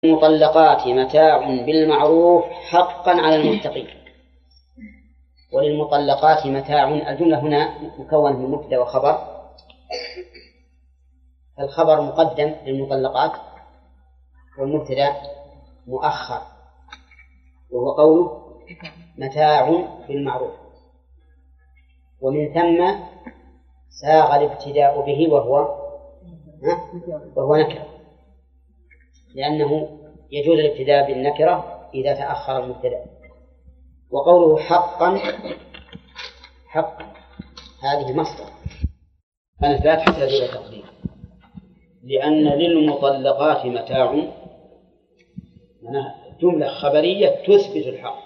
المطلقات متاع بالمعروف حقا على المتقين. وللمطلقات متاع، الجملة هنا مكونة من مبتدأ وخبر. الخبر مقدم للمطلقات والمبتدأ مؤخر، وهو قوله متاع بالمعروف، ومن ثم ساغ الابتداء به وهو نكرة، لأنه يجوز الابتداء بالنكرة إذا تأخر المبتدأ. وقوله حقا هذه مصدر كانت لا تحتاج إلى تقدير، لأن للمطلقات متاع جملة خبرية تثبت الحق،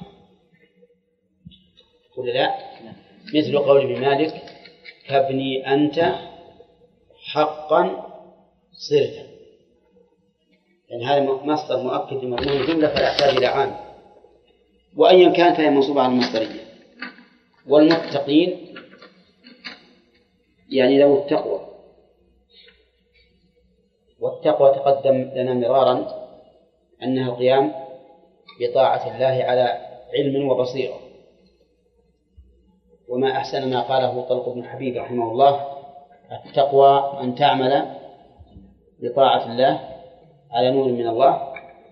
ولا لا؟ مثل قول ابن مالك كابني أنت حقا صرت، يعني هذا مصدر مؤكد لمضمون الجملة فلا يحتاج إلى عام، وأيا كانت فهي منصوبة على المصدرية. والمتقين يعني ذو التقوى، والتقوى تقدم لنا مرارا أنها القيام بطاعة الله على علم وبصيرة. وما أحسن ما قاله طلق بن حبيب رحمه الله: التقوى أن تعمل بطاعة الله على نور من الله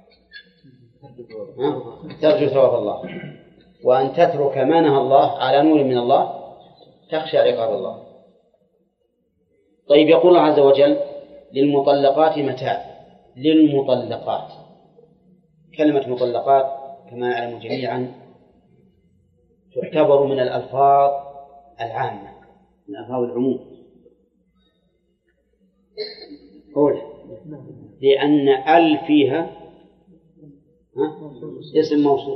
ترجو ثواب الله، وأن تترك ما نهى الله على نور من الله تخشى عقاب الله. طيب، يقول الله عز وجل للمطلقات متاع. للمطلقات، كلمة مطلقات كما نعلم جميعا تعتبر من الألفاظ العامة، من ألفاظ العموم. قول لأن ال فيها اسم موصول،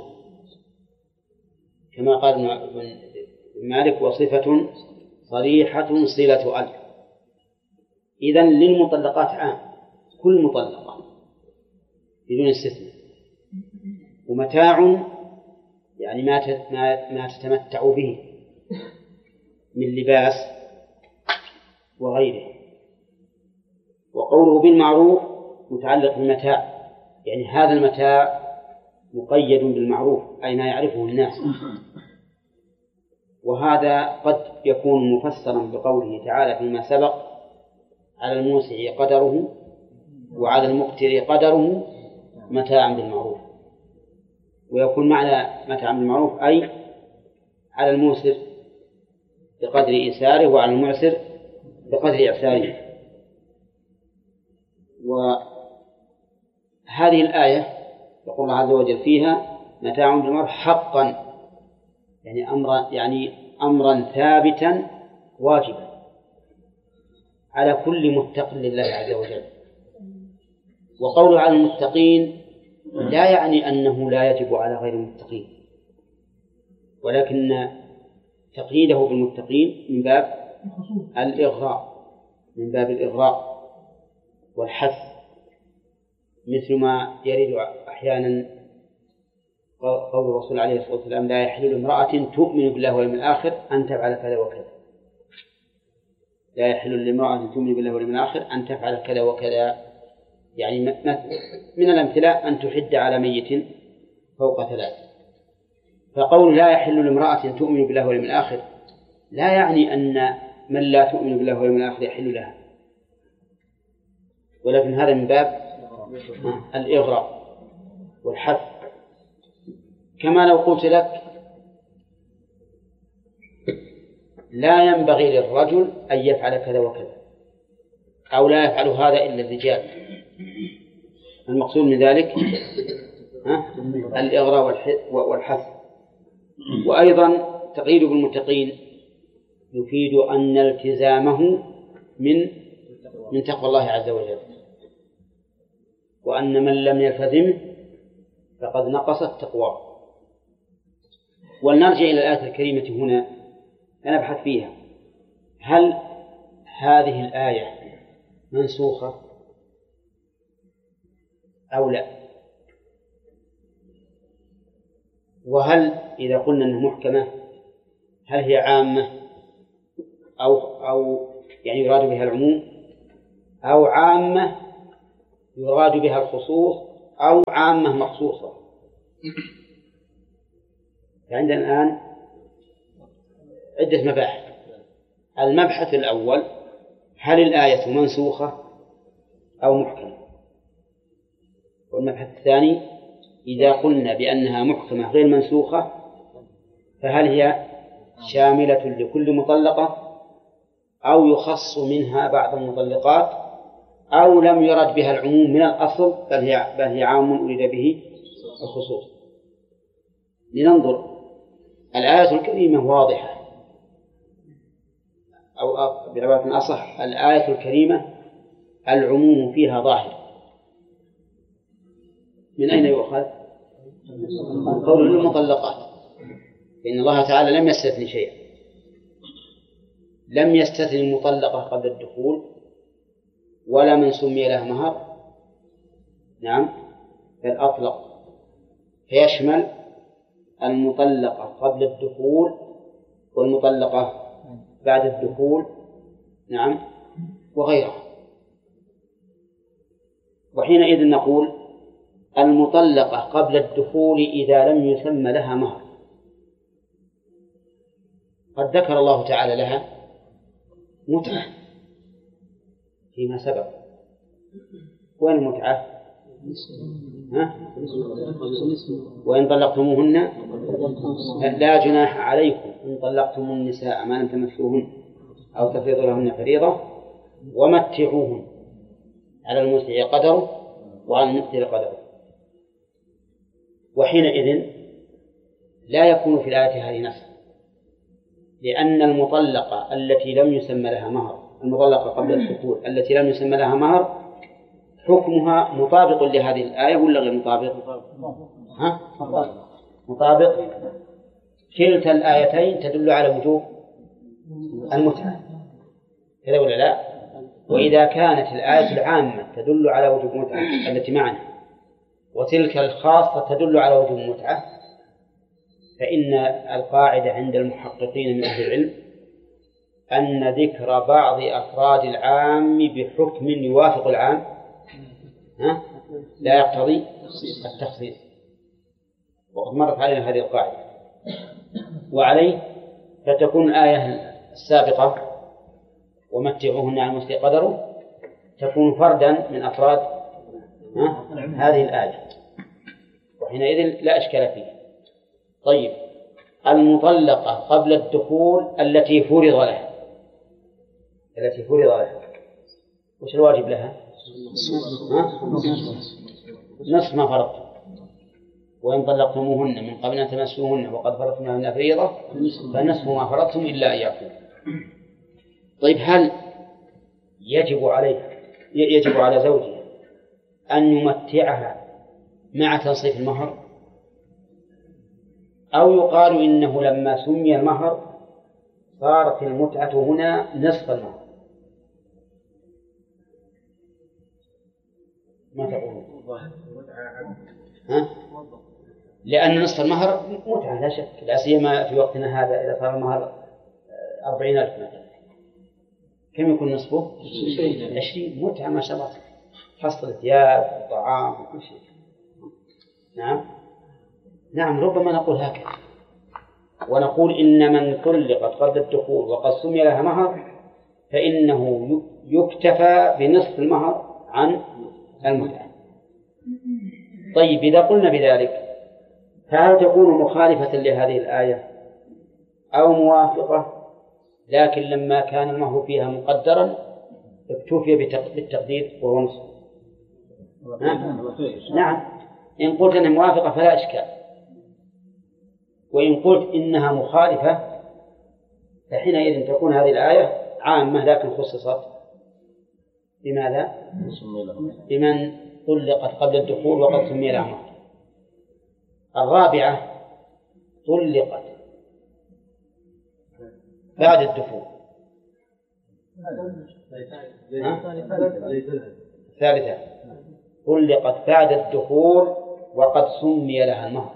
كما قال ابن مالك: وصفة صريحة صلة ال. إذن للمطلقات عام، كل مطلقة بدون استثناء. ومتاع يعني ما تتمتع به من لباس وغيره. وقوله بالمعروف متعلق بالمتاع، يعني هذا المتاع مقيد بالمعروف أي ما يعرفه الناس. وهذا قد يكون مفسرا بقوله تعالى فيما سبق: على الموسع قدره وعلى المقتر قدره متاعا بالمعروف. ويكون معنى متاعا بالمعروف أي على الموسر بقدر إيساره وعلى المعسر بقدر إعساره. وهذه الآية يقول الله عز وجل فيها متاع بالمعروف حقا، يعني أمرا ثابتا واجبا على كل متق لله عز وجل. وقوله على المتقين لا يعني أنه لا يجب على غير المتقين، ولكن تقييده بالمتقين من باب الإغراء والحث، مثل ما يرد أحيانا قول الرسول عليه الصلاة والسلام: لا يحل لامرأة تؤمن بالله واليوم الآخر أن تفعل كذا وكذا. لا يحل لامرأة تؤمن بالله واليوم الآخر أن تفعل كذا وكذا، يعني من الأمثلة أن تحد على ميت فوق 3. فقول لا يحل لامرأة تؤمن بالله واليوم الآخر لا يعني أن من لا تؤمن بالله واليوم الآخر يحل لها، ولكن هذا من باب الإغراء والحث. كما لو قلت لك: لا ينبغي للرجل أن يفعل كذا وكذا، أو لا يفعل هذا إلا الرجال، المقصود من ذلك الإغراء والحث. وأيضا تقييد بالمتقين يفيد أن التزامه من تقوى الله عز وجل، وأن من لم يلتزمه فقد نقصت تقواه. ولنرجع إلى الآية الكريمة هنا لنبحث فيها: هل هذه الآية منسوخة أو لا؟ وهل إذا قلنا أنها محكمة هل هي عامة أو يعني يراد بها العموم، أو عامة يراد بها الخصوص، أو عامة مخصوصة. عندنا الآن عدة مباحث. المبحث الأول: هل الآية منسوخة أو محكمة؟ والمبحث الثاني: إذا قلنا بأنها محكمة غير منسوخة فهل هي شاملة لكل مطلقة أو يخص منها بعض المطلقات أو لم يرد بها العموم من الأصل بل هي عام أريد به الخصوص. لننظر. الآية الكريمة واضحة، أو بعبارة أصح الآية الكريمة العموم فيها ظاهر. من أين يؤخذ؟ من قول المطلقات، فإن الله تعالى لم يستثني شيئا، لم يستثني المطلقة قبل الدخول ولا من سمي لها مهر، نعم، بل أطلق، فيشمل المطلقة قبل الدخول والمطلقة بعد الدخول، نعم، وغيرها. وحينئذ نقول المطلقة قبل الدخول إذا لم يسمى لها مهر، قد ذكر الله تعالى لها متعة فيما سبق. وين المتعة؟ وإن طلقتموهن لا جناح عليكم إن طلقتم النساء ما لم تمسوهن أو تفرضوا لهن فريضة ومتعوهن على المسع قدره وعلى المقتر قدره. وحينئذ لا يكون في الآية هذه نسخ، لأن المطلقة التي لم يسمى لها مهر، المطلقة قبل الدخول التي لم يسمى لها مهر، حكمها مطابق لهذه الآية ولا غير مطابق؟ مطابق. كلتا الآيتين تدل على وجوب المتعة، كذا ولا لا؟ وإذا كانت الآية العامة تدل على وجوب المتعة التي معنا وتلك الخاصة تدل على وجوب المتعة، فإن القاعدة عند المحققين من أهل العلم أن ذكر بعض أفراد العام بحكم يوافق العام لا يقتضي التخصيص، وقد مرت علينا هذه القاعدة. وعليه فتكون الآية السابقة ومتعوهن على المسع قدره تكون فردا من أفراد هذه الآية، وحينئذ لا إشكال فيه. طيب، المطلقة قبل الدخول التي فرض لها، وش الواجب لها؟ نصف ما فرضتم، وإن طلقتموهن من قبل أن تمسوهن وقد فرضتم لهن فريضة فنصف ما فرضتم إلا أن يعفوا. طيب، هل يجب على زوجها أن يمتعها مع تنصيف المهر، أو يقال إنه لما سمي المهر صارت المتعة هنا نصف المهر؟ ما تقولون؟ لأن نصف المهر متعة لا شك، لا سيما في وقتنا هذا إذا صار المهر 40,000 مثلا، كم يكون نصفه؟ 20. متعة ما شاء الله، حصل الثياب والطعام وكل شيء. نعم، ربما نقول هكذا، ونقول إن من طلقت قبل الدخول وقد سمي لها مهر فإنه يكتفى بنصف المهر عن المتعة. طيب، إذا قلنا بذلك فهل تكون مخالفة لهذه الآية أو موافقة، لكن لما كان المهر فيها مقدرا اكتفي بالتقدير وهو نصف؟ نعم، إن قلت أنها موافقة فلا إشكال، وإن قلت إنها مخالفة فحينئذ تكون هذه الآية عامة لكن خصصت بماذا؟ بمن طلقت قبل الدخول وقد سمي لها مهر. الرابعة: طلقت بعد الدخول. الثالثة: طلقت بعد الدخول وقد سمي لها المهر.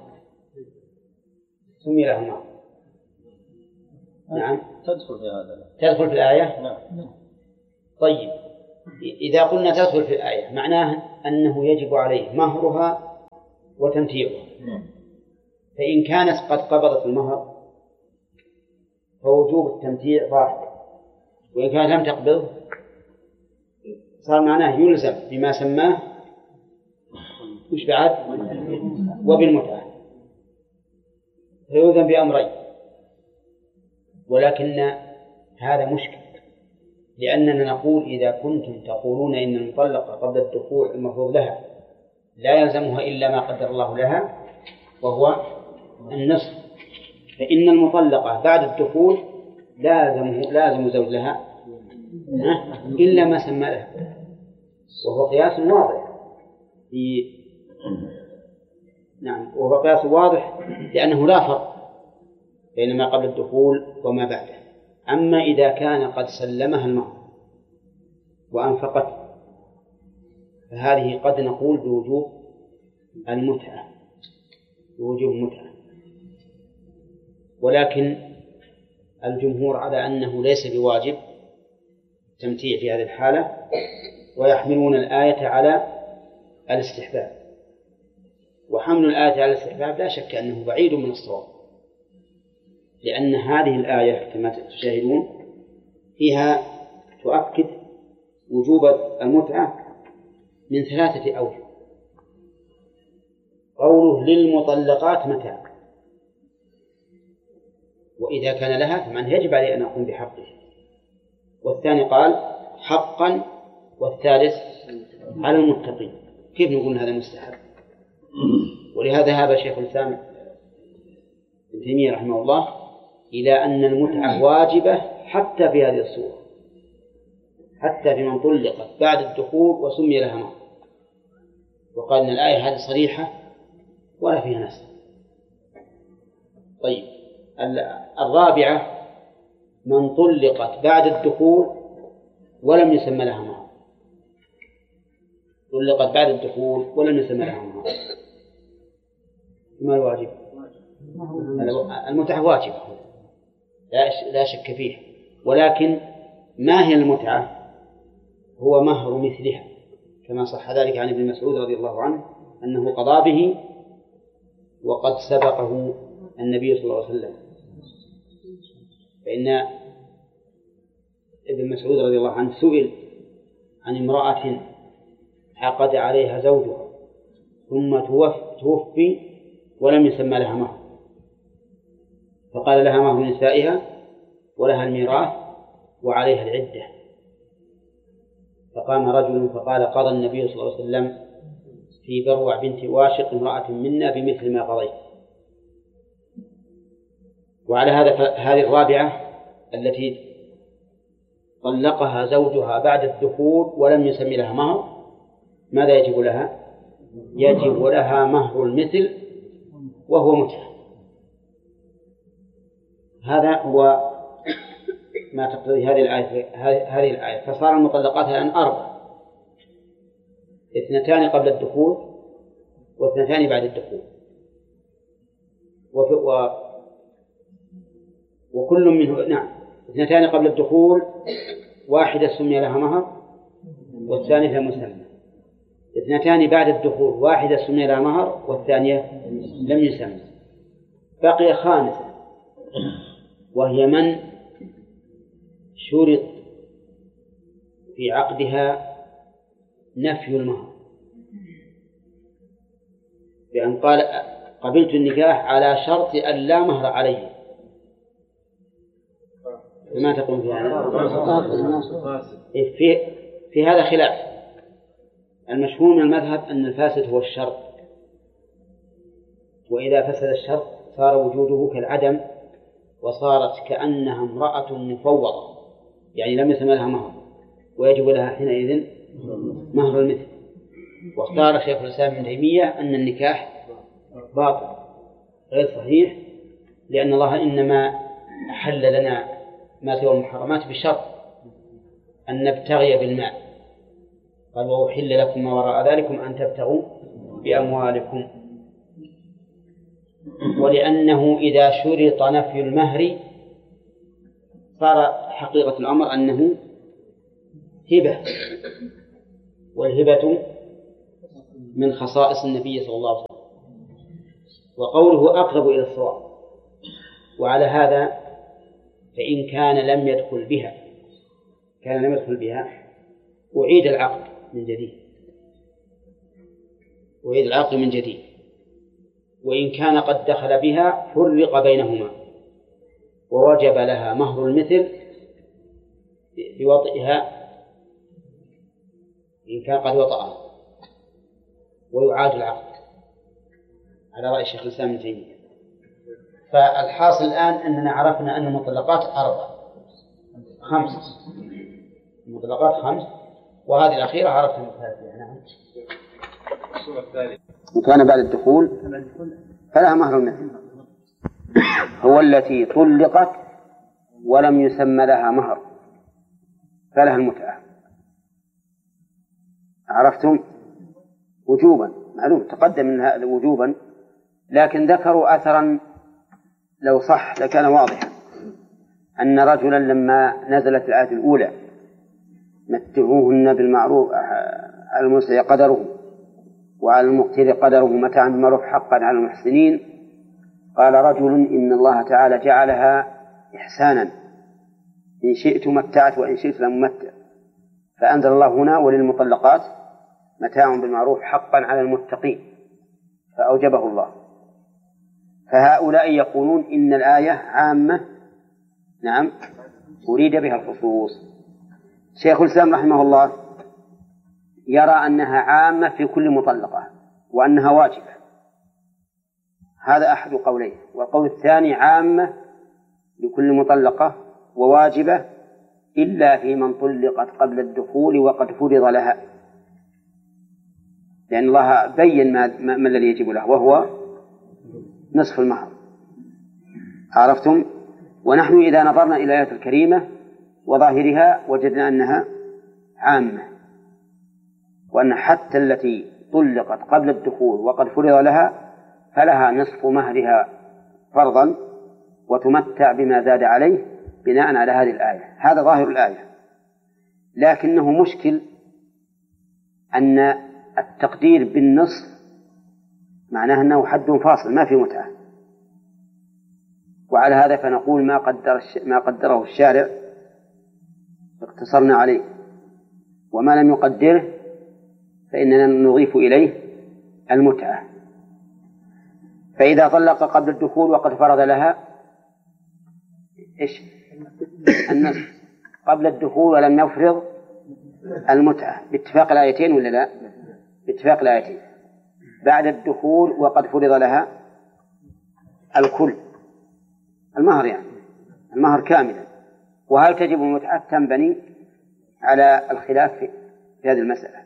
نعم، تدخل في الآية. نعم. طيب، إذا قلنا تدخل في الآية معناه أنه يجب عليه مهرها وتمتيعها، فإن كانت قد قبضت المهر فوجوب التمتيع ظاهر، وإن كانت لم تقبض صار معناه يلزم بما سماه وش بعد وبالمتعة، فيلزم بأمرين. ولكن هذا مشكل، لأننا نقول إذا كنتم تقولون إن المطلقة قبل الدخول المفروض لها لا يلزمها إلا ما قدر الله لها وهو النصف، فإن المطلقة بعد الدخول لازم زوج لها إلا ما سمى لها، وهو قياس واضح نعم، وهو قياس واضح لأنه لا فرق بين ما قبل الدخول وما بعده. أما إذا كان قد سلمها المهر وأنفقته فهذه قد نقول بوجوب المتعة، ولكن الجمهور على أنه ليس بواجب التمتيع في هذه الحالة، ويحملون الآية على الاستحباب، وحمل الآية على الاستحباب لا شك أنه بعيد من الصواب، لأن هذه الآية كما تشاهدون فيها تؤكد وجوب المتعة من 3 أوجه. قوله للمطلقات متاع، وإذا كان لها فمن يجب عليه أن أقوم بحقه، والثاني قال حقا، والثالث على المتقين. كيف نقول هذا مستحب؟ ولهذا ذهب شيخ الإسلام ابن تيمية رحمه الله إلى أن المتعة واجبة حتى في هذه الصورة، حتى في من طلقت بعد الدخول وسمي لها مهر، وقال إن الآية هذه صريحة ولا فيها نسخ. طيب، الرابعة من طلقت بعد الدخول ولم يسمى لها مهر، طلقت بعد الدخول ولم يسمى لها مهر، ما الواجب؟ المتعة واجبة لا شك فيه، ولكن ما هي المتعة؟ هو مهر مثلها، كما صح ذلك عن ابن مسعود رضي الله عنه أنه قضى به وقد سبقه النبي صلى الله عليه وسلم. فإن ابن مسعود رضي الله عنه سئل عن امرأة عقد عليها زوجها ثم توفي ولم يسمى لها مهر، فقال لها مهر نسائها ولها الميراث وعليها العدة. فقام رجل فقال قضى النبي صلى الله عليه وسلم في بروع بنت واشق امرأة منا بمثل ما قضيت. وعلى هذه الرابعة التي طلقها زوجها بعد الدخول ولم يسمي لها مهر، ماذا يجب لها؟ يجب لها مهر المثل وهو متعة. هذا هو ما تقتضي هذه الآية. فصار المطلقات الآن 4: 2 قبل الدخول و2 بعد الدخول، وكل منه 2 قبل الدخول، 1 سمي لها مهر والثانية مسمى، 2 بعد الدخول، 1 سمي لها مهر والثانية لم يسمى. بقي 5 وهي من شرط في عقدها نفي المهر، بأن قال قبلت النكاح على شرط أن لا مهر عليه. ما تقول في هذا؟ في هذا خلاف. المشهور من المذهب أن الفاسد هو الشرط، وإذا فسد الشرط صار وجوده كالعدم، وصارت كأنها امرأة مفوضة، يعني لم يسمى لها مهر، ويجب لها حينئذ مهر المثل. واختار شيخ الإسلام ابن تيمية أن النكاح باطل غير صحيح، لأن الله إنما أحل لنا ما سوى المحرمات بشرط أن نبتغي بالمال، قال وأحل لكم ما وراء ذلكم أن تبتغوا بأموالكم. ولأنه إذا شرط نفي المهر صار حقيقة الأمر أنه هبة، والهبة من خصائص النبي صلى الله عليه وسلم، وقوله أقرب إلى الصواب. وعلى هذا فإن كان لم يدخل بها أعيد العقد من جديد، وإن كان قد دخل بها فرق بينهما ووجب لها مهر المثل بوطئها إن كان قد وطأها، ويعاد العقد على رأي الشيخ الإسلام ابن تيمية. فالحاصل الآن أننا عرفنا أن المطلقات 5، المطلقات 5، وهذه الأخيرة عرفنا مثالها. نعم. وكان بعد الدخول فلها مهر المثل، هو التي طلقت ولم يسمى لها مهر فلها المتعة. عرفتم؟ وجوبا، معلوم تقدم منها وجوبا، لكن ذكروا أثرا لو صح لكان واضحا، أن رجلا لما نزلت الآية الأولى متعوهن بالمعروف على المسيء قدره وعلى المقتدر قدره متاعا بالمعروف حقا على المحسنين، قال رجل إن الله تعالى جعلها إحسانا، إن شئت متعت وإن شئت لم متع، فأنزل الله هنا وللمطلقات متاع بالمعروف حقا على المتقين، فأوجبه الله. فهؤلاء يقولون إن الآية عامة، نعم، أريد بها الخصوص. شيخ الإسلام رحمه الله يرى أنها عامة في كل مطلقة وأنها واجبة، هذا أحد قوليه. والقول الثاني عامة لكل مطلقة وواجبة إلا في من طلقت قبل الدخول وقد فرض لها، لأن الله بين ما الذي يجب له، وهو نصف المهر. عرفتم؟ ونحن إذا نظرنا إلى الآية الكريمة وظاهرها وجدنا أنها عامة، وأن حتى التي طلقت قبل الدخول وقد فرض لها فلها نصف مهرها فرضا وتمتع بما زاد عليه بناء على هذه الآية. هذا ظاهر الآية، لكنه مشكل أن التقدير بالنصف معناه أنه حد فاصل ما في متعة، وعلى هذا فنقول ما قدره الشارع اقتصرنا عليه، وما لم يقدره فإننا نضيف إليه المتعة. فإذا طلق قبل الدخول وقد فرض لها إيش؟ النصف قبل الدخول ولم يفرض المتعة، باتفاق الآيتين ولا لا؟ باتفاق الآيتين. بعد الدخول وقد فرض لها الكل، المهر، يعني المهر كاملا. وهل تجب المتعة؟ تنبني على الخلاف في هذه المسألة.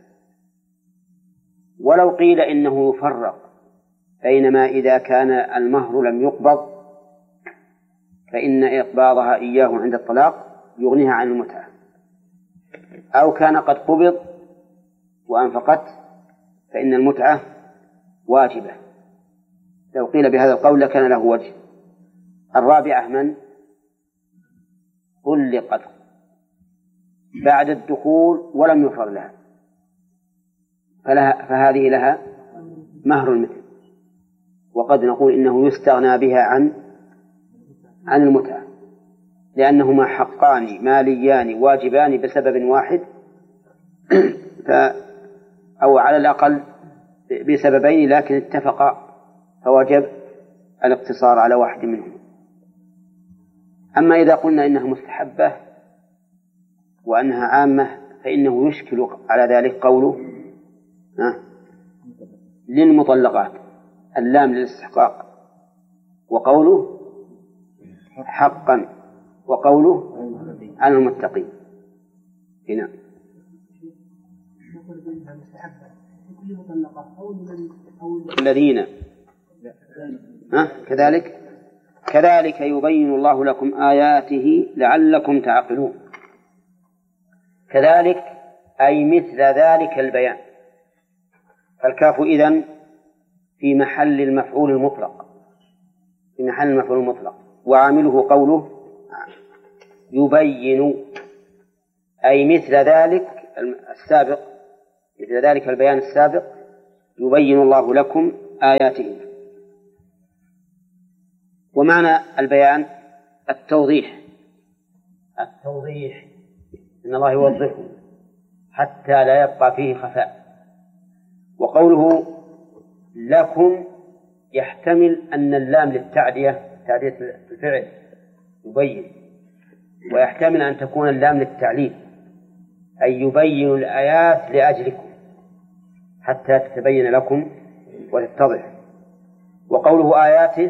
ولو قيل إنه يفرق بينما إذا كان المهر لم يقبض فإن إقباضها إياه عند الطلاق يغنيها عن المتعة، أو كان قد قبض وأنفقت فإن المتعة واجبة. لو قيل بهذا القول لكان له وجه. الرابعة من طلقت بعد الدخول ولم يفرض لها فهذه لها مهر المثل، وقد نقول إنه يستغنى بها عن المتعة، لأنهما حقان ماليان واجبان بسبب واحد أو على الأقل بسببين لكن اتفقا فوجب الاقتصار على واحد منهم. أما إذا قلنا إنها مستحبة وأنها عامة فإنه يشكل على ذلك قوله للمطلقات، اللام للاستحقاق، وقوله حقا، وقوله على المتقين. هنا الذين كذلك يبين الله لكم آياته لعلكم تعقلون. كذلك أي مثل ذلك البيان، فالكاف إذن في محل المفعول المطلق، وعامله قوله يبين، أي مثل ذلك السابق، مثل ذلك البيان السابق يبين الله لكم آياته. ومعنى البيان التوضيح إن الله يوضحه حتى لا يبقى فيه خفاء. وقوله لكم يحتمل أن اللام للتعدية، تعدية الفعل يبين، ويحتمل أن تكون اللام للتعليل، أي يبين الآيات لأجلكم حتى تتبين لكم وتتضح. وقوله آياته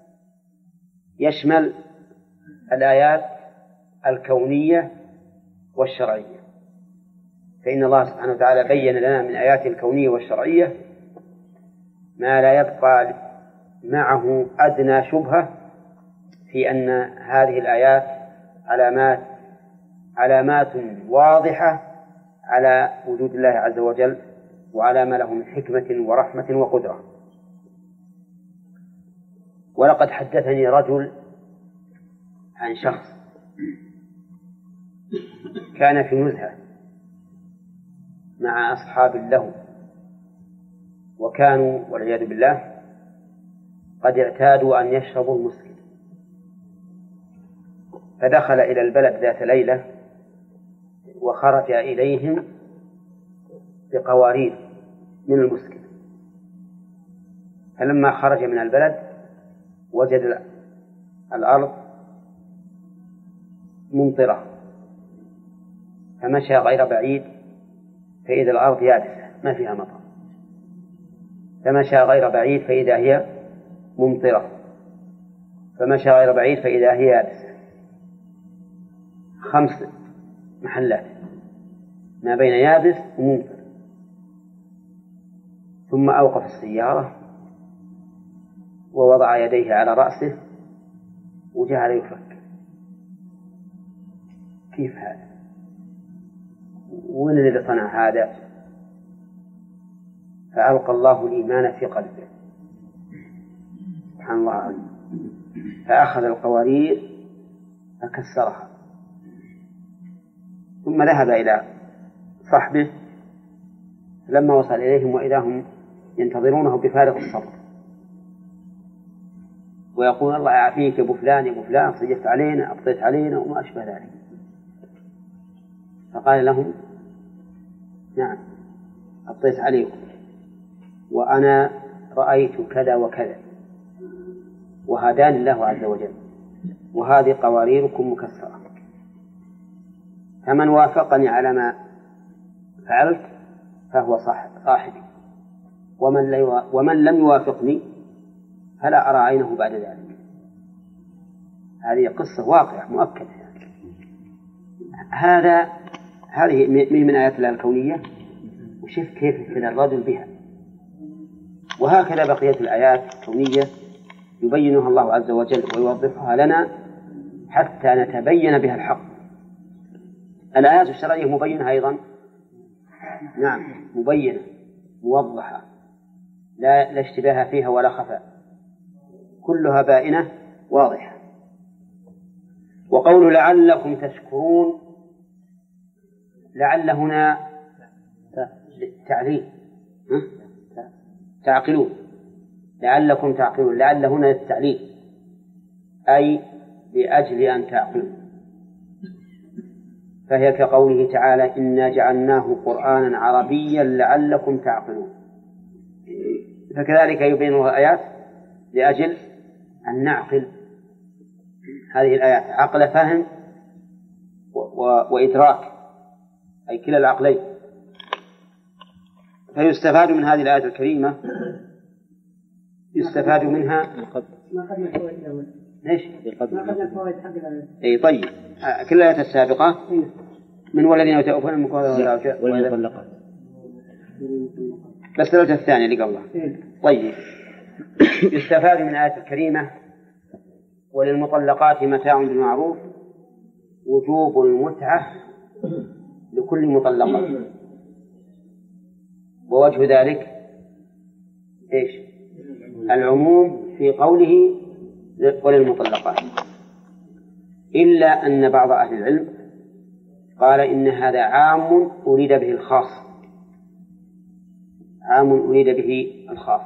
يشمل الآيات الكونية والشرعية، فإن الله سبحانه وتعالى بين لنا من آياته الكونية والشرعية ما لا يبقى معه أدنى شبهة في أن هذه الآيات علامات واضحة على وجود الله عز وجل وعلى ما له من حكمة ورحمة وقدرة. ولقد حدثني رجل عن شخص كان في نزهة مع أصحاب له، وكانوا والعياذ بالله قد اعتادوا أن يشربوا المسكر، فدخل إلى البلد ذات ليلة وخرج إليهم بقوارير من المسكر. فلما خرج من البلد وجد الأرض ممطرة، فمشى غير بعيد فإذا الأرض يابسة ما فيها مطر، فمشى غير بعيد فإذا هي ممطرة، فمشى غير بعيد فإذا هي يابسة. 5 محلات ما بين يابس وممطر. ثم أوقف السيارة ووضع يديه على رأسه وجعل يفكر كيف هذا؟ وين الذي صنع هذا؟ فألقى الله الإيمان في قلبه سبحان الله العظيم، فأخذ القوارير فكسرها، ثم ذهب إلى صحبه. لما وصل إليهم وإذا هم ينتظرونه بفارغ الصبر، ويقول الله يعافيك يا أبو فلان يا أبو فلان، صيفت علينا أبطيت علينا وما أشبه ذلك. فقال لهم نعم أبطيت عليكم، وأنا رأيت كذا وكذا وهداني الله عز وجل، وهذه قواريركم مكسرة، فمن وافقني على ما فعلت فهو صاحبي، ومن لم يوافقني فلا أرى عينه بعد ذلك. هذه قصة واقعة مؤكدة. هذه من آيات الله الكونية، وشوف كيف ابتلى الرجل بها. وهكذا بقية الآيات الكونية يبينها الله عز وجل ويوضحها لنا حتى نتبين بها الحق. الآيات الشرعية مبينة أيضا، نعم مبينة موضحة، لا اشتباه فيها ولا خفاء، كلها بائنة واضحة. وقول لعلكم تشكرون، لعل هنا للتعليل تعقلون، لعلكم تعقلون، لعل هنا للتعليل أي لأجل أن تعقلوا، فهي كقوله تعالى إنا جعلناه قرآنا عربيا لعلكم تعقلون. فكذلك يبين الآيات لأجل أن نعقل هذه الآيات عقل فهم وإدراك، أي كلا العقلين. فيستفاد من هذه الآية الكريمة، يستفاد منها ليش؟ أي طيب، كل الآيات السابقة من والذين يتوفون منكم والمطلقات، بس الآية الثانية اللي قبلها. طيب، يستفاد من الآية الكريمة وللمطلقات متاع بالمعروف وجوب المتعة لكل مطلقة. ووجه ذلك إيش؟ العموم في قوله وللمطلقات، إلا أن بعض أهل العلم قال إن هذا عام أريد به الخاص، عام أريد به الخاص.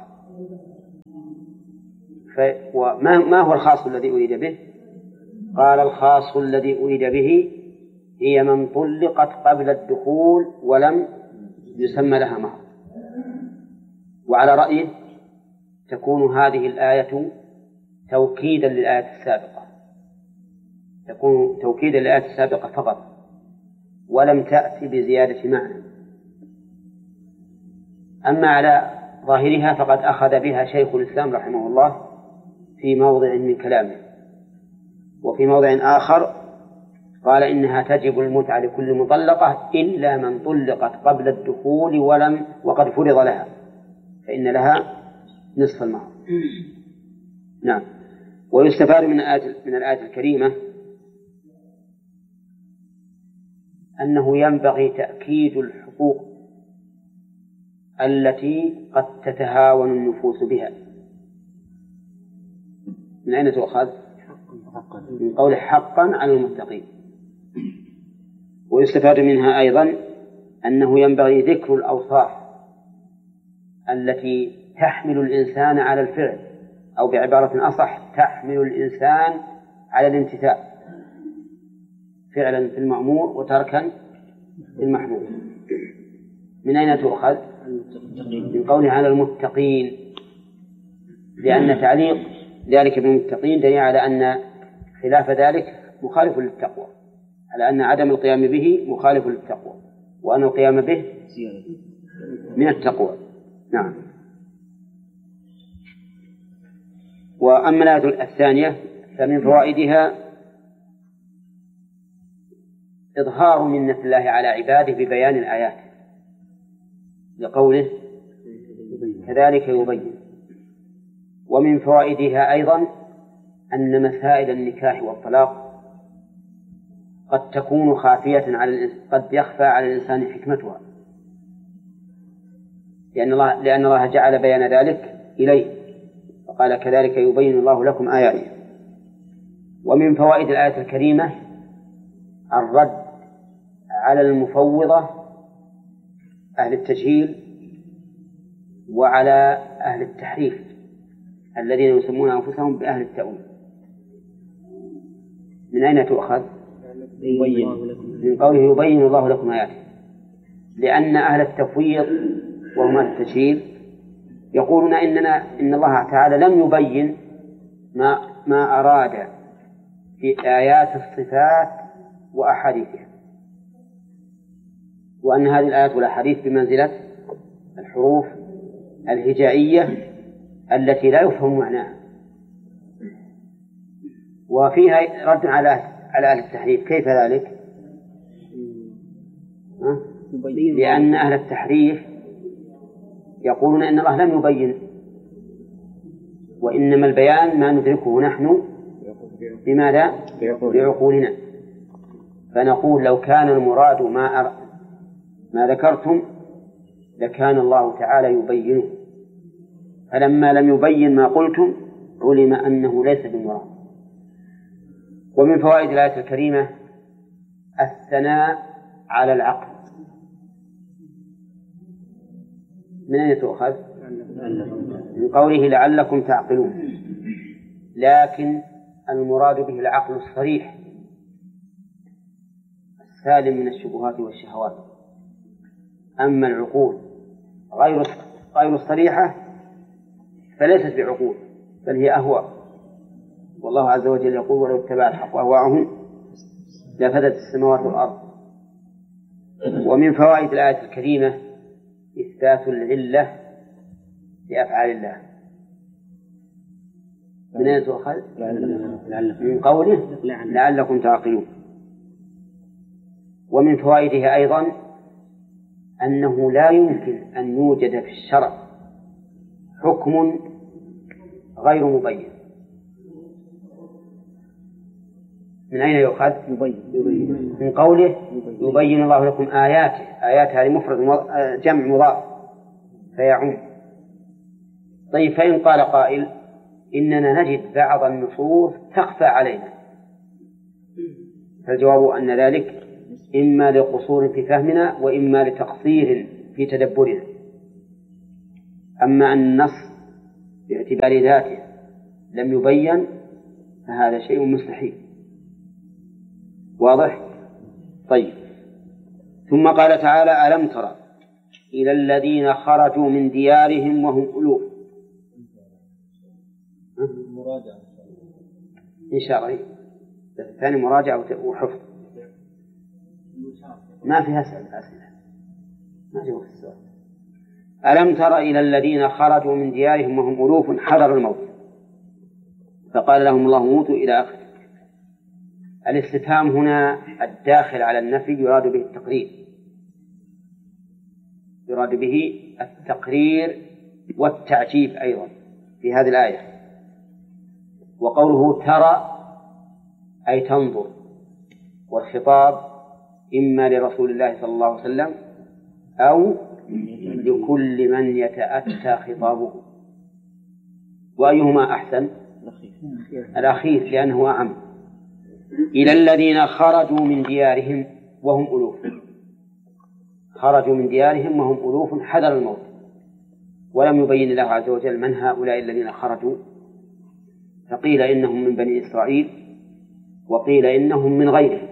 ما هو الخاص الذي أريد به؟ قال الخاص الذي أريد به هي من طلقت قبل الدخول ولم يسمى لها مهر. وعلى رأيه تكون هذه الآية توكيدا للآية السابقة، تكون توكيدا للآية السابقة فقط، ولم تأتي بزيادة معنى. أما على ظاهرها فقد أخذ بها شيخ الإسلام رحمه الله في موضع من كلامه، وفي موضع آخر قال إنها تجب المتعة لكل مطلقة إلا من طلقت قبل الدخول وقد فرض لها، فإن لها نصف المهر. نعم. ويستفاد من الآية الكريمة أنه ينبغي تأكيد الحقوق التي قد تتهاون النفوس بها. من أين تؤخذ؟ من قول حقا على المتقين. ويستفاد منها أيضا أنه ينبغي ذكر الأوصاف التي تحمل الإنسان على الفعل، أو بعبارة أصح تحمل الإنسان على الامتثال، فعلا في المأمور وتركا في المحمود. من أين تؤخذ؟ من قوله على المتقين، لأن تعليق ذلك بالمتقين دليل على أن خلاف ذلك مخالف للتقوى، على أن عدم القيام به مخالف للتقوى، وأن القيام به من التقوى. نعم. وأما الآية الثانية فمن فوائدها إظهار منة الله على عباده ببيان الآيات، لقوله كذلك يبين. ومن فوائدها أيضا أن مسائل النكاح والطلاق قد تكون خافية قد يخفى على الإنسان حكمتها، لأن الله جعل بيان ذلك إليه، فقال كذلك يبين الله لكم آياته. ومن فوائد الآية الكريمة الرد على المفوضة أهل التجهيل وعلى أهل التحريف الذين يسمون أنفسهم بأهل التأويل. من أين تؤخذ؟ من قوله يبين الله لكم آياته، لأن أهل التفويض وهم أهل التجهيل يقولون إن الله تعالى لم يبين ما أراد في آيات الصفات وأحاديثها، وأن هذه الآيات والأحاديث بمنزلة الحروف الهجائية التي لا يفهم معناها. وفيها رد على أهل التحريف. كيف ذلك؟ لأن أهل التحريف يقولون إن الله لم يبين، وإنما البيان ما ندركه نحن بماذا؟ بعقولنا. فنقول لو كان المراد ما ذكرتم لكان الله تعالى يبينه، فلما لم يبين ما قلتم علم أنه ليس بالمراد. ومن فوائد الآية الكريمة الثناء على العقل. من أين تؤخذ؟ من قوله لعلكم تعقلون، لكن المراد به العقل الصريح السالم من الشبهات والشهوات. أما العقول غير الصريحة فليست بعقول بل هي أهواء، والله عز وجل يقول ولو اتبع الحق أهواءهم لفسدت السماوات والأرض. ومن فوائد الآية الكريمة إثبات العلة لأفعال الله. من أين تؤخذ؟ من قوله لعلكم تعقلون. ومن فوائدها أيضا أنه لا يمكن أن يوجد في الشرع حكم غير مبين. من أين يؤخذ؟ من قوله يبين الله لكم آياته. آيات هذه مفرد جمع مضاف فيعم. طيب فإن قال قائل إننا نجد بعض النصوص تخفى علينا، فالجواب أن ذلك إما لقصور في فهمنا وإما لتقصير في تدبرنا. أما أن النص باعتبار ذاته لم يبين فهذا شيء مستحيل. واضح؟ طيب. ثم قال تعالى: ألم ترى إلى الذين خرجوا من ديارهم وهم ألوف. إن شاء الله الثاني مراجعة وحفظ، ما فيها أسئلة، ما فيها السؤال. ألم تر إلى الذين خرجوا من ديارهم وهم ألوف حذر الموت فقال لهم الله موتوا إلى آخره. الاستفهام هنا الداخل على النفي يراد به التقرير، يراد به التقرير والتعجيب أيضا في هذه الآية. وقوله ترى أي تنظر، والخطاب إما لرسول الله صلى الله عليه وسلم أو لكل من يتأتى خطابه. وأيهما أحسن؟ الأخير لأنه أعم. إلى الذين خرجوا من ديارهم وهم ألوف، خرجوا من ديارهم وهم ألوف حذر الموت، ولم يبين الله عز وجل من هؤلاء الذين خرجوا، فقيل إنهم من بني إسرائيل وقيل إنهم من غيرهم.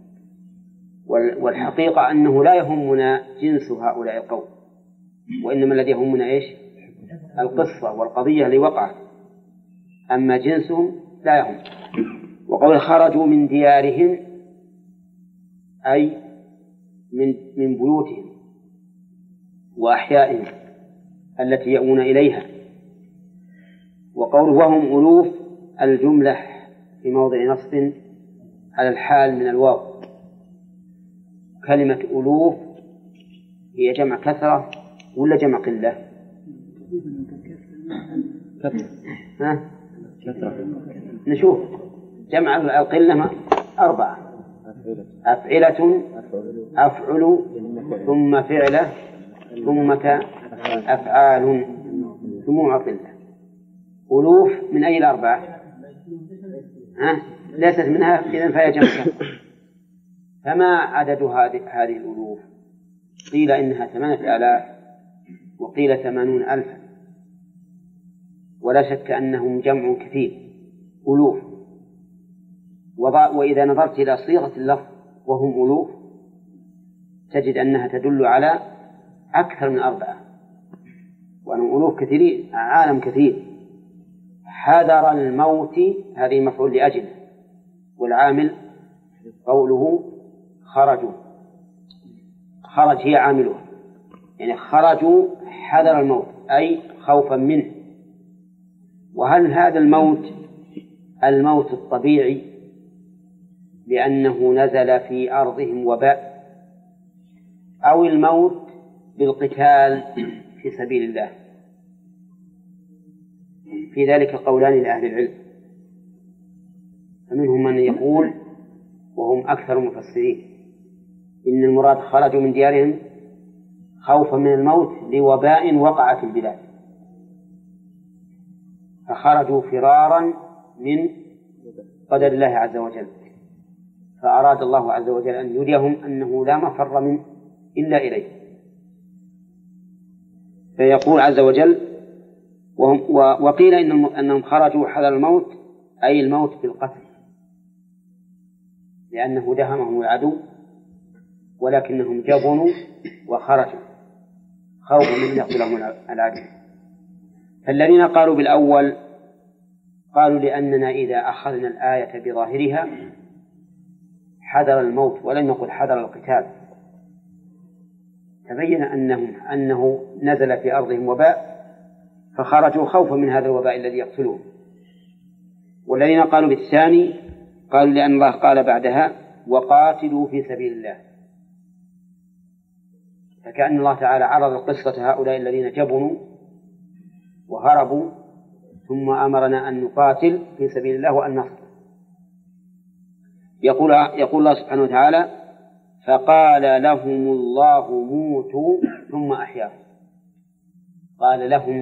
والحقيقة أنه لا يهمنا جنس هؤلاء القوم، وإنما الذي يهمنا إيش؟ القصة والقضية اللي وقعت، أما جنسهم لا يهم. وقول خرجوا من ديارهم أي من بيوتهم وأحيائهم التي يأوون إليها. وقوله وهم ألوف الجملة في موضع نصب على الحال من الواو. كلمة ألوف هي جمع كثرة ولا جمع قلة؟ ها؟ نشوف جمع القلة 4: أفعلة، أفعل، ثم فعلة، ثم أفعال، جموع قلة. ألوف من أي الأربعة؟ ليست منها، إذن فهي جمع كثرة. فما عدد هذه الألوف؟ قيل إنها 8000 وقيل 80,000، ولا شك أنهم جمع كثير ألوف. وإذا نظرت إلى صيغة اللفظ وهم ألوف تجد أنها تدل على أكثر من 4، وأنهم ألوف كثيرين، عالم كثير. حذر الموت هذه مفعول لأجله، والعامل قوله خرجوا، خرج هي عامله، يعني خرجوا حذر الموت أي خوفا منه. وهل هذا الموت الطبيعي لأنه نزل في أرضهم وباء، أو الموت بالقتال في سبيل الله؟ في ذلك قولان لأهل العلم، فمنهم من يقول وهم أكثر المفسرين إن المراد خرجوا من ديارهم خوفا من الموت لوباء وقع في البلاد، فخرجوا فرارا من قدر الله عز وجل، فأراد الله عز وجل أن يريهم أنه لا مفر منه إلا إليه. فيقول عز وجل وقيل أنهم خرجوا حذر الموت أي الموت بالقتل، لأنه دهمهم العدو ولكنهم جبنوا وخرجوا خوفا من يقتلهم العدو. فالذين قالوا بالأول قالوا لأننا إذا أخذنا الآية بظاهرها حذر الموت ولم نقل حذر القتال، تبين أنه نزل في أرضهم وباء فخرجوا خوفا من هذا الوباء الذي يقتلهم. والذين قالوا بالثاني قالوا لأن الله قال بعدها وقاتلوا في سبيل الله، فكأن الله تعالى عرض قصة هؤلاء الذين جبنوا وهربوا ثم أمرنا أن نقاتل في سبيل الله وأن نصر. يقول الله سبحانه وتعالى فقال لهم الله موتوا ثم أحياهم. قال لهم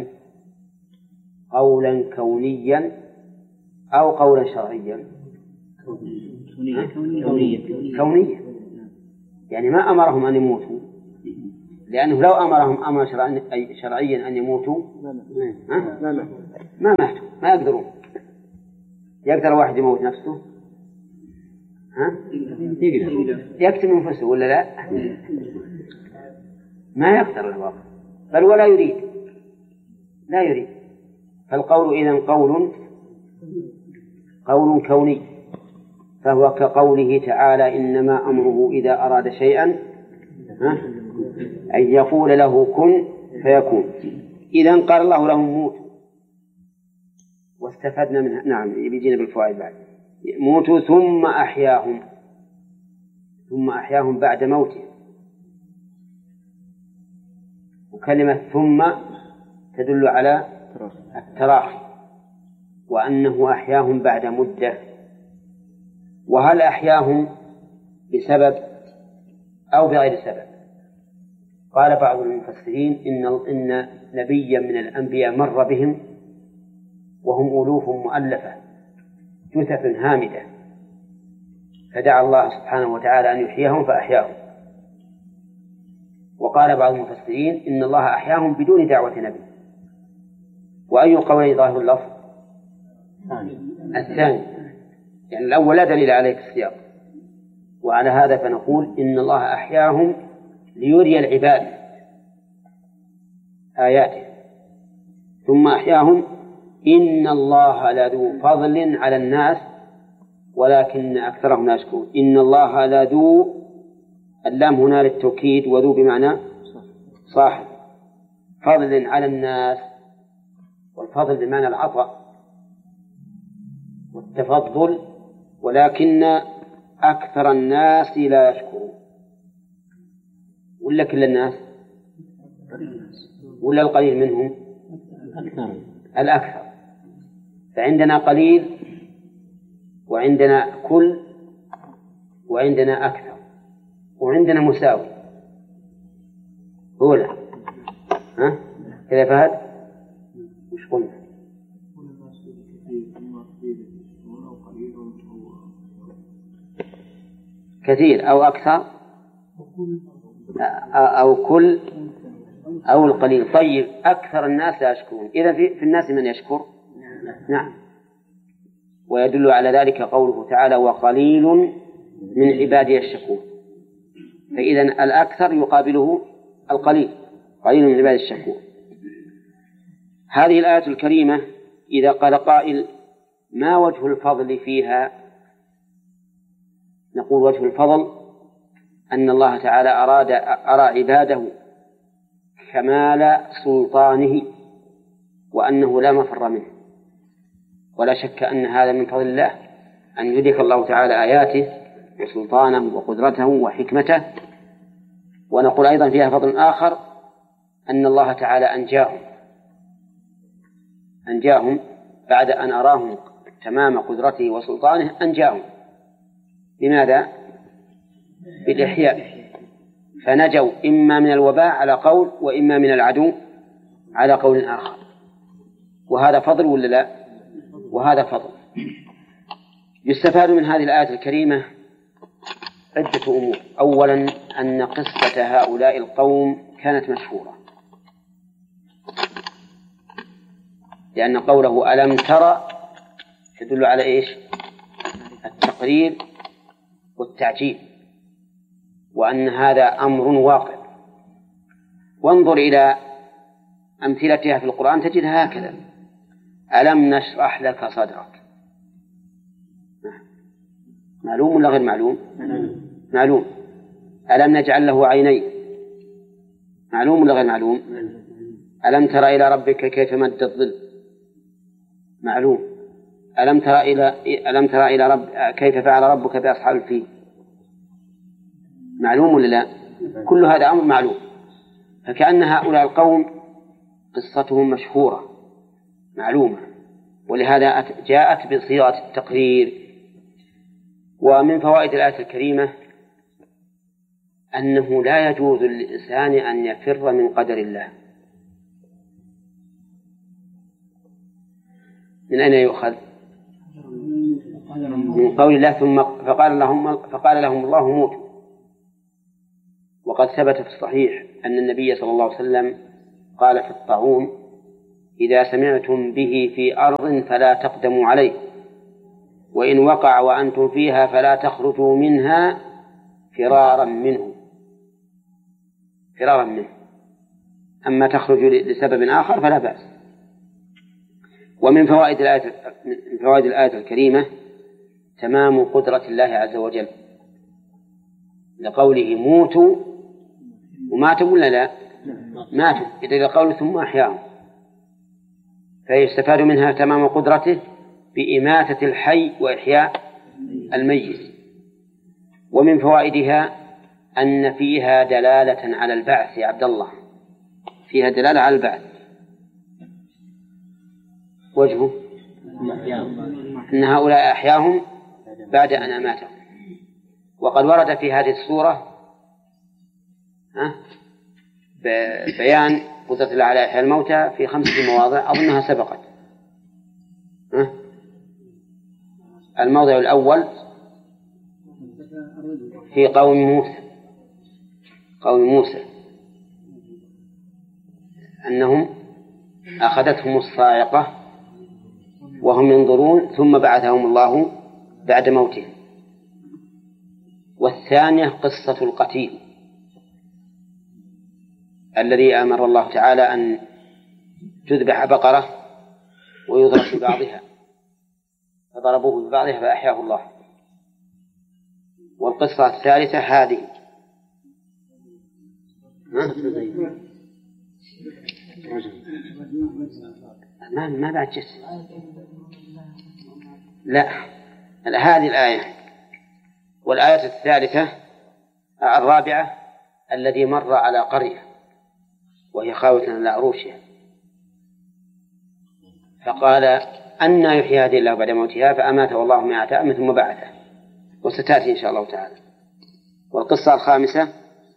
قولا كونيا أو قولا شرعيا؟ كونيا. يعني ما أمرهم أن يموتوا، لأنه لو أمرهم أمر شرعيا أن يموتوا ما ماتوا، ما يقدرون. يقدر واحد يموت نفسه؟ يقتل نفسه ولا لا؟ ما يقدر الواقع، بل ولا يريد، لا يريد. فالقول إذن قول كوني، فهو كقوله تعالى: إنما أمره إذا أراد شيئا أن يقول له كن فيكون. إذن قال الله لهم موتوا، واستفدنا منها. نعم، بيجينا بالفوائد بعد. موتوا ثم أحياهم بعد موته. وكلمة ثم تدل على التراخي، وأنه أحياهم بعد مدة. وهل أحياهم بسبب أو بغير سبب؟ قال بعض المفسرين إن نبيا من الأنبياء مر بهم وهم ألوف مؤلفة جثث هامدة، فدعا الله سبحانه وتعالى أن يحييهم فأحياهم. وقال بعض المفسرين إن الله أحياهم بدون دعوة نبي. وأي قولين ظاهر اللفظ؟ الثاني، يعني الأول لا دليل عليه في السياق. وعلى هذا فنقول إن الله أحياهم ليري العباد آياته. ثم أحياهم إن الله لذو فضل على الناس ولكن أكثرهم لا يشكرون. إن الله لذو، اللام هنا للتوكيد، وذو بمعنى صاحب، فضل على الناس، والفضل بمعنى العطاء والتفضل، ولكن أكثر الناس لا يشكرون. ولا كل الناس؟ ولا القليل منهم؟ الأكثر. فعندنا قليل، وعندنا كل، وعندنا أكثر، وعندنا مساوي. هو لا؟ كذا فهد؟ وش قلنا؟ كثير أو أكثر أو كل أو القليل. طيب، أكثر الناس لا يشكرون، إذا في الناس من يشكر؟ نعم. ويدل على ذلك قوله تعالى: وقليل من عبادي الشكور. فإذا الأكثر يقابله القليل، قليل من عبادي الشكور. هذه الآية الكريمة إذا قال قائل: ما وجه الفضل فيها؟ نقول: وجه الفضل أن الله تعالى أرى عباده كمال سلطانه، وأنه لا مفر منه. ولا شك أن هذا من فضل الله، أن يدرك الله تعالى آياته وسلطانه وقدرته وحكمته. ونقول أيضا فيها فضل آخر، أن الله تعالى أنجاهم بعد أن أراهم تمام قدرته وسلطانه، أنجاهم. لماذا؟ بالإحياء، فنجوا إما من الوباء على قول، وإما من العدو على قول آخر. وهذا فضل ولا لا؟ وهذا فضل. يستفاد من هذه الآية الكريمة عدة أمور. أولا، أن قصة هؤلاء القوم كانت مشهورة، لأن قوله ألم ترى تدل على إيش؟ التقرير والتعجيل، وأن هذا أمر واقع. وانظر إلى أمثلتها في القرآن تجدها هكذا: ألم نشرح لك صدرك. معلوم ولا غير معلوم؟ معلوم. ألم نجعل له عينين. معلوم ولا غير معلوم؟ ألم ترى إلى ربك كيف مد الظل. معلوم. ألم ترى إلى كيف فعل ربك بأصحاب الفيل. معلوم ولا لا؟ كل هذا أمر معلوم. فكأن هؤلاء القوم قصتهم مشهورة معلومة، ولهذا جاءت بصيغة التقرير. ومن فوائد الآية الكريمة أنه لا يجوز للإنسان أن يفر من قدر الله. من أين يؤخذ؟ من قول الله: ثم فقال لهم الله موتوا. وقد ثبت في الصحيح أن النبي صلى الله عليه وسلم قال في الطاعون: إذا سمعتم به في أرض فلا تقدموا عليه، وإن وقع وأنتم فيها فلا تخرجوا منها فرارا منه. أما تخرج لسبب آخر فلا بأس. ومن فوائد الآية الكريمة تمام قدرة الله عز وجل، لقوله موتوا، وماتوا ولا لا؟ ماتوا، إذا قوله ثم أحياهم، فيستفاد منها تمام قدرته بإماتة الحي وإحياء الميت. ومن فوائدها أن فيها دلالة على البعث يا عبد الله، فيها دلالة على البعث. وجهه أن هؤلاء أحياهم بعد أن أماتهم. وقد ورد في هذه السورة بيان قدرة الله على إحياء الموتى في 5 مواضع أظنها سبقت. الموضع الأول في قوم موسى أنهم أخذتهم الصاعقة وهم ينظرون ثم بعثهم الله بعد موتهم. والثانية قصة القتيل الذي أمر الله تعالى أن تذبح بقرة ويضرب ببعضها، فضربوه ببعضها فأحياه الله. والقصة الثالثة هذه ما بعد جس، لا هذه الآية. والآية الثالثة الرابعة الذي مر على قرية وهي خاوية على عروشها فقال أنى يحيي هذه الله بعد موتها، فأماته الله 100 عام ثم بعثه، وستأتي إن شاء الله تعالى. والقصة الخامسة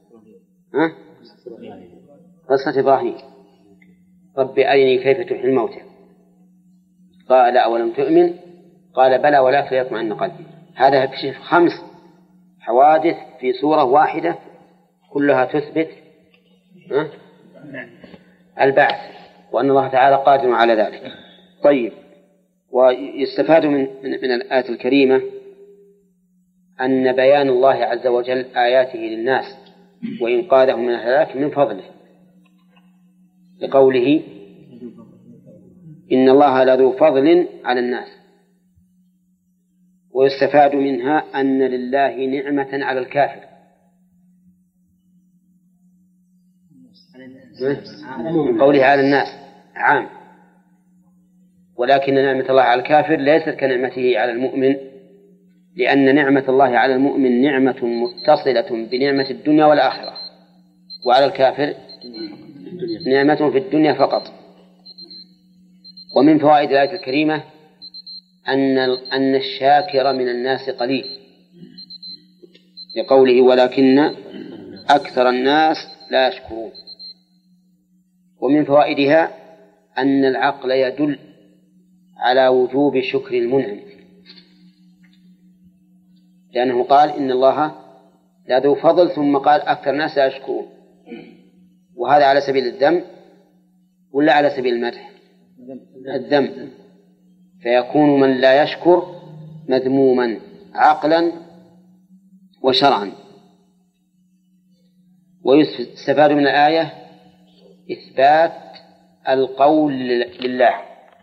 قصة إبراهيم: رب أرني كيف تحيي الموتى، قال أولم تؤمن، قال بلى ولكن ليطمئن قلبي. هذا في 5 حوادث في سورة واحدة كلها تثبت البعث، وأن الله تعالى قادر على ذلك. طيب، ويستفاد من الآية الكريمة أن بيان الله عز وجل آياته للناس وإنقاذهم من الهلاك من فضله، لقوله إن الله لذو فضل على الناس. ويستفاد منها أن لله نعمة على الكافر، من قوله على الناس عام، ولكن نعمة الله على الكافر ليست كنعمته على المؤمن، لأن نعمة الله على المؤمن نعمة متصلة بنعمة الدنيا والآخرة، وعلى الكافر نعمة في الدنيا فقط. ومن فوائد الآية الكريمة أن الشاكر من الناس قليل، لقوله ولكن أكثر الناس لا يشكرون. ومن فوائدها أن العقل يدل على وجوب شكر المنعم، لأنه قال إن الله لذو فضل ثم قال أكثر الناس لا يشكرون، وهذا على سبيل الذم ولا على سبيل المدح؟ الذم، فيكون من لا يشكر مذموما عقلا وشرعا. ويستفاد من الآية إثبات القول لله،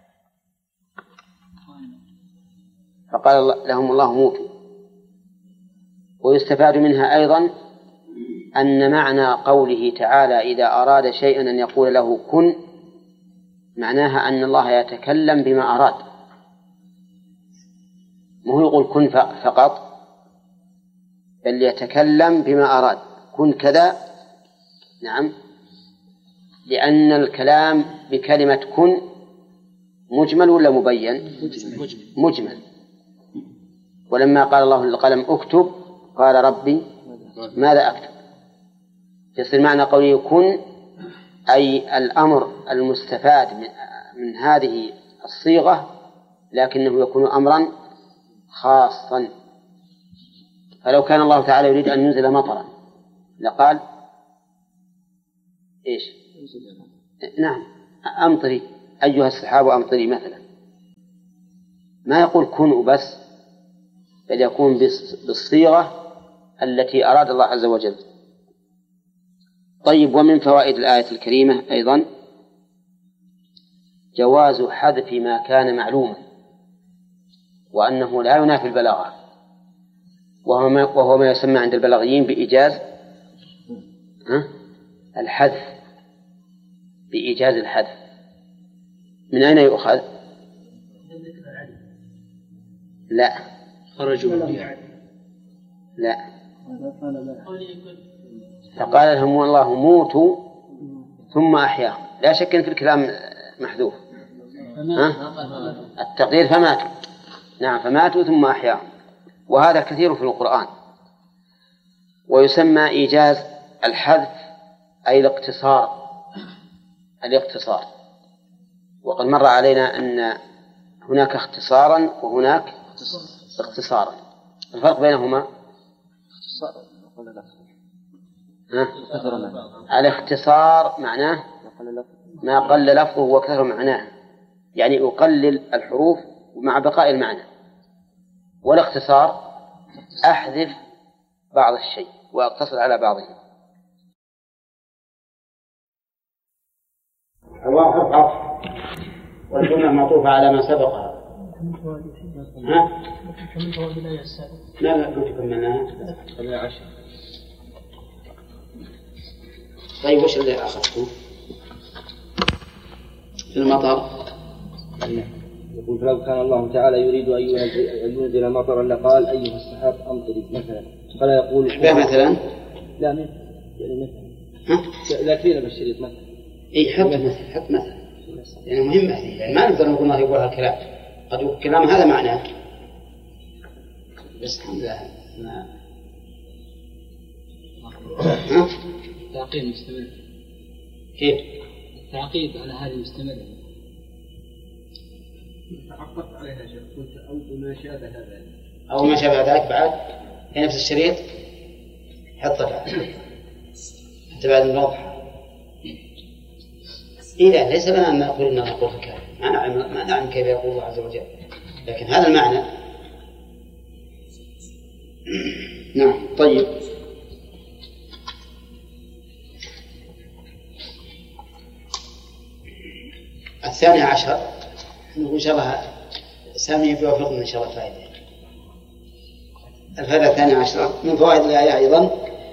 فقال لهم الله موتوا. ويستفاد منها أيضا أن معنى قوله تعالى إذا أراد شيئا أن يقول له كن، معناها أن الله يتكلم بما أراد، مو يقول كن فقط، بل يتكلم بما أراد، كن كذا. نعم، لأن الكلام بكلمة كن مجمل ولا مبين؟ مجمل. ولما قال الله للقلم اكتب قال ربي ماذا أكتب، يصير معنى قوله كن أي الأمر المستفاد من هذه الصيغة، لكنه يكون أمرا خاصا. فلو كان الله تعالى يريد أن ينزل مطرا لقال إيش؟ نعم، أمطري أيها السحاب أمطري مثلا، ما يقول كن وبس، بل يكون بالصيغة التي أراد الله عز وجل. طيب، ومن فوائد الآية الكريمة أيضا جواز حذف ما كان معلوما، وأنه لا ينافي البلاغة، وهو ما يسمى عند البلاغيين بإيجاز الحذف، بإيجاز الحذف. من أين يؤخذ؟ لا، خرجوا لا، فقال لهم الله موتوا ثم أحياهم، لا شك أن في الكلام محذوف التقدير فماتوا، نعم، فماتوا ثم أحياهم، وهذا كثير في القرآن. ويسمى إيجاز الحذف أي الاقتصار، وقد مر علينا أن هناك اختصارا وهناك اختصارا. الفرق بينهما الاختصار معناه ما قل لفظه وكثر معناه، يعني يقلل الحروف مع بقاء المعنى. والاختصار أحذف بعض الشيء وأقتصر على بعضه. الواو حرف والجملة معطوفة على ما سبقها. لا قلت كملناها. طيب وش اللي أخذته في المطر؟ يقول فلو كان الله تعالى يريد أن ينزل مطرا لقال أيها السحاب أمطري مثلا، فلا يقول مثلا لا مثلا، يعني مثلا لا كثير بالشريط مثلا. إيه حط مثلا يعني مهمة هذه، يعني ما نقدر نقول الله يقول هالكلام، قد يقول الكلام هذا معناه، بس الحمد لله التعقيد مستمر. كيف؟ التعقيد على هذه مستمر. تعقبت عليها شيخ، قلت أو ما شابه هذا أو ما شابه ذلك بعد في نفس الشريط، حط بعد حتى بعد الواضحة. إذا ليس لنا أن نقول إننا نقول الكلام، ما نعلم كيف يقول الله عز وجل، لكن هذا المعنى. نعم. طيب، الثاني عشر إن شاء الله سامي بيوفقنا إن شاء الله فائدة. الفائدة الثانية عشرة من فوائد الآية أيضا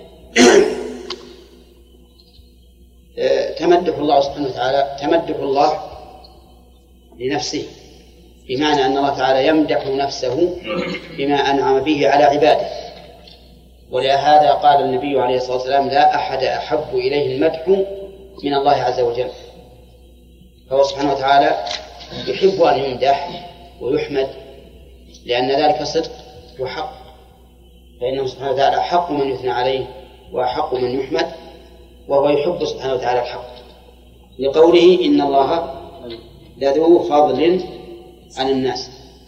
تمدح الله سبحانه وتعالى، تمدح الله لنفسه، بمعنى أن الله تعالى يمدح نفسه بما أنعم به على عباده. ولهذا قال النبي عليه الصلاة والسلام لا أحد أحب إليه المدح من الله عز وجل. فهو سبحانه وتعالى يحب أن يمدح ويحمد، لأن ذلك صدق وحق، فإنه سبحانه وتعالى حق من يثنى عليه وحق من يحمد، وهو يحب سبحانه وتعالى الحق، لقوله إن الله لذو فضل على الناس.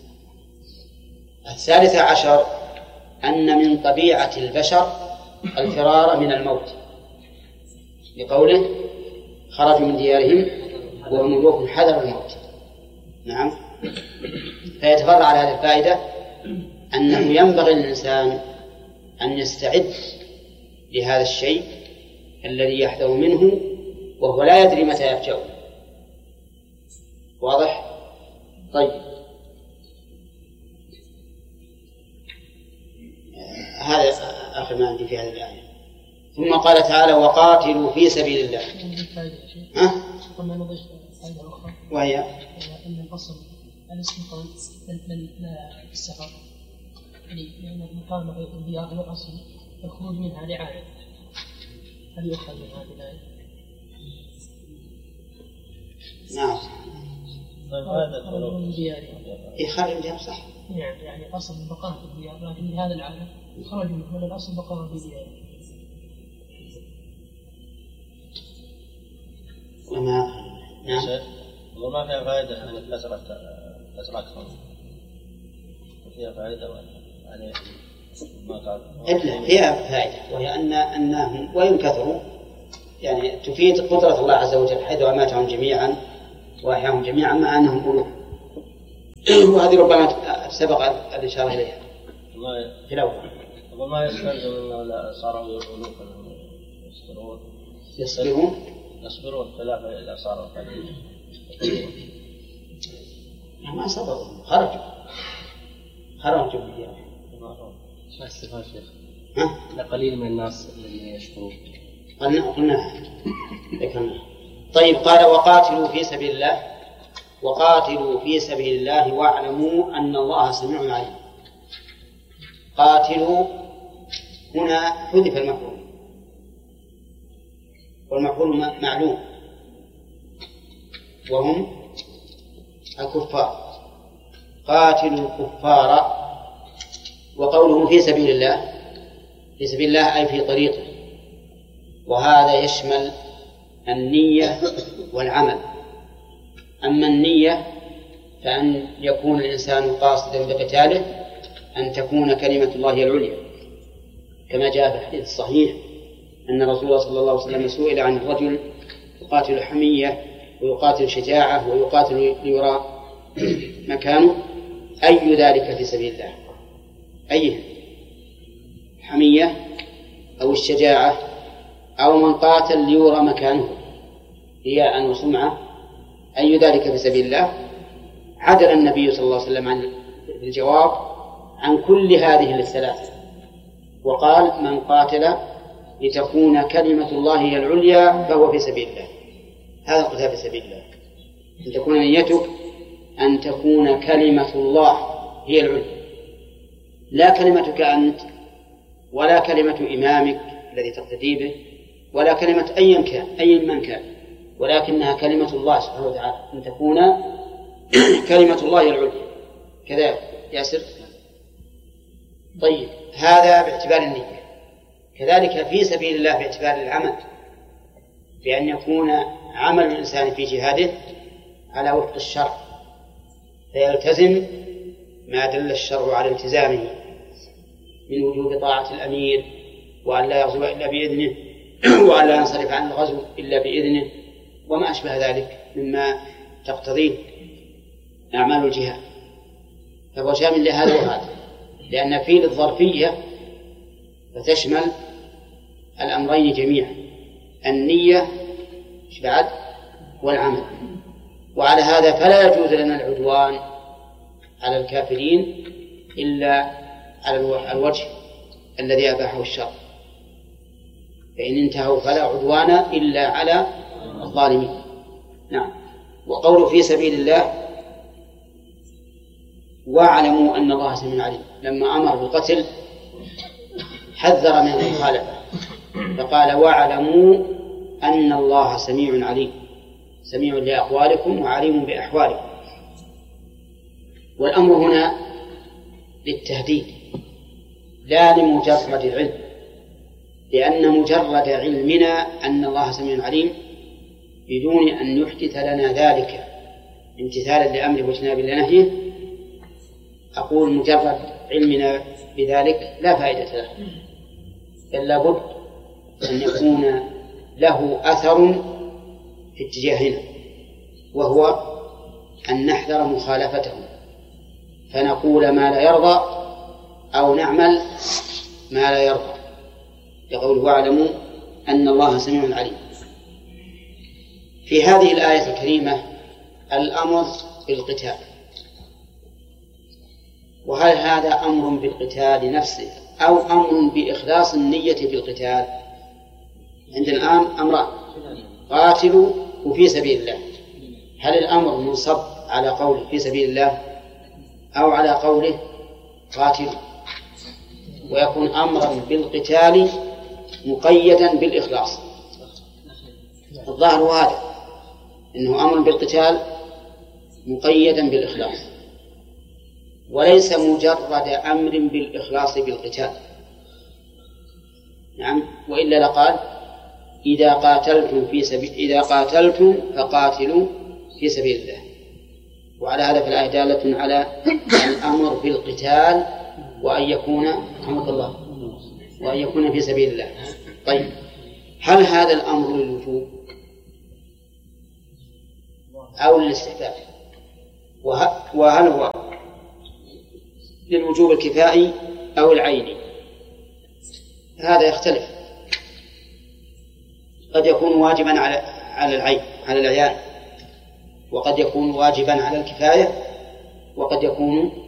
الثالثة عشر أن من طبيعة البشر الفرار من الموت، لقوله خرجوا من ديارهم وهم ملوك حذر الموت. نعم. فيتفرع على هذه الفائدة أنه ينبغي للإنسان أن يستعد لهذا الشيء الذي يحذر منه وهو لا يدري متى يفجأه. واضح؟ طيب، هذا آخر ما عندي في هذه الآية. ثم قال تعالى وقاتلوا في سبيل الله. قلنا نضيف فائدة أخرى، وهي أن الأصل الاستيقاظ لا السفر، يعني لأن المقامة الديار هو الأصل، الخروج منها لعادة. هل يؤخذ من هذه الآية؟ نعم. خرجوا من ديارهم. خارج من ديار صح. يعني أصل البقاء في الديار، لكن بهذا العالم خرجوا من الأصل بقاء في ديارهم. وما نعم. وما فيها فائدة أن كسرت أكثر، فيها فائدة يعني ما قال. فيها فائدة، وهي أنهم وإن كثروا يعني تفيد قدرة الله عز وجل حيث أماتهم جميعا وأحياهم جميعا مع أنهم ألوف. وهذه ربما سبق الإشارة إليها في الأول. وما يستلزم أنه صاروا ألوفا يصبرون خلافا إذا صاروا قليلا. ما صبروا خرجوا ما استفاد شيخ؟ ها؟ قليل من الناس الذين يشكرون. قلنا ذكرنا. طيب قال وقاتلوا في سبيل الله واعلموا أن الله سميع عليم. قاتلوا هنا حذف المفعول والمفعول معلوم وهم الكفار. قاتلوا الكفار. وقوله في سبيل الله أي في طريقه، وهذا يشمل النية والعمل. أما النية فأن يكون الإنسان قاصدا بقتاله أن تكون كلمة الله هي العليا، كما جاء في الحديث الصحيح أن رسول الله صلى الله عليه وسلم سئل عن الرجل يقاتل حمية ويقاتل شجاعة ويقاتل ليرى مكانه أي ذلك في سبيل الله؟ أيه؟ حمية أو الشجاعة أو من قاتل ليرى مكانه رياء وسمعة، أي ذلك في سبيل الله؟ عدل النبي صلى الله عليه وسلم عن الجواب عن كل هذه الثلاثة وقال من قاتل لتكون كلمة الله هي العليا فهو في سبيل الله. هذا القتال في سبيل الله، أن تكون نيتك أن تكون كلمة الله هي العليا، لا كلمتك أنت ولا كلمة إمامك الذي تقتدي به ولا كلمة أي من كان، ولكنها كلمة الله سبحانه وتعالى، أن تكون كلمة الله هي العليا. كذا ياسر. طيب هذا باعتبار النية. كذلك في سبيل الله باعتبار العمل، بأن يكون عمل الإنسان في جهاده على وفق الشرع فيلتزم ما دل الشرع على التزامه من وجوب طاعة الأمير وأن لا يغزو إلا بإذنه وأن لا ينصرف عن الغزو إلا بإذنه وما أشبه ذلك مما تقتضيه أعمال الجهاد، فهو شامل لهذا وهذا، لأن فيه الظرفية فتشمل الأمرين جميعا، النية بعد والعمل. وعلى هذا فلا يجوز لنا العدوان على الكافرين إلا على الوجه الذي أباحه الشرع، فإن انتهوا فلا عدوان إلا على الظالمين. نعم. وقول في سبيل الله واعلموا أن الله سميع عليم، لما أمر بالقتل حذر من المخالفة فقال واعلموا أن الله سميع عليم، سميع لأقوالكم وعليم بأحوالكم. والأمر هنا للتهديد لا لمجرد العلم، لأن مجرد علمنا أن الله سميع عليم بدون أن يحدث لنا ذلك امتثالا لأمره واجتنابا لنهيه، أقول مجرد علمنا بذلك لا فائدة له، بل لابد أن يكون له أثر في اتجاهنا، وهو أن نحذر مخالفته فنقول ما لا يرضى أو نعمل ما لا يرضى، يقول واعلموا أن الله سميع عليم. في هذه الآية الكريمة الأمر بالقتال، وهل هذا أمر بالقتال نفسه أو أمر بإخلاص النية في القتال؟ عندنا الآن أمران، قاتلوا وفي سبيل الله. هل الأمر منصب على قوله في سبيل الله أو على قوله قاتلوا؟ ويكون أمرا بالقتال مقيدا بالإخلاص. الظاهر هذا إنه أمر بالقتال مقيدا بالإخلاص، وليس مجرد أمر بالإخلاص بالقتال. نعم، وإلا لقال إذا قاتلتم فقاتلوا في سبيل الله. وعلى هذا في الآية دالة على الأمر بالقتال وأن يكون رحمك الله وأن يكون في سبيل الله. طيب هل هذا الأمر للوجوب أو للاستحباب؟ وهل هو للوجوب الكفائي أو العيني؟ هذا يختلف، قد يكون واجبا على العيان، وقد يكون واجبا على الكفاية، وقد يكون